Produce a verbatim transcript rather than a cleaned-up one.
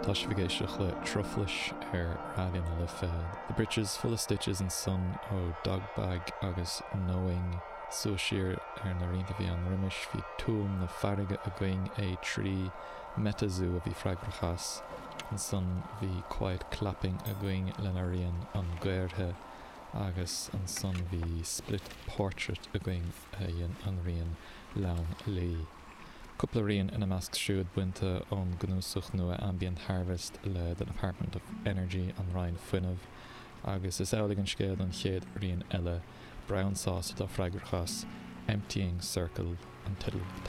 Tashvigéisteach le Trufflish ar radion le fed. The britches full of stitches and sun ó dog bag agus knowing so sheer ar na rianta bhí an riimiis hí túm na farige a going é trí metazoo a bhí freigrachas an son hí quiet clapping a going le na rion an gairthe agus an son hí split portrait a going é an rion lawn lí. Couple rion ina measc siúd buinte ón gnúsach nua Ambient Harvest le the Department of Energy an Ryan Fuinmh agus is eolaigh an scéad an chéad rion eile Brown Sauce do freigrachas Emptying Circle an title